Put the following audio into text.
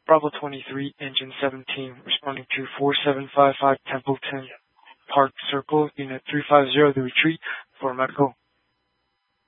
Bravo 23, Engine 17, responding to 4755 Templeton Park Circle, Unit 350, the retreat for medical.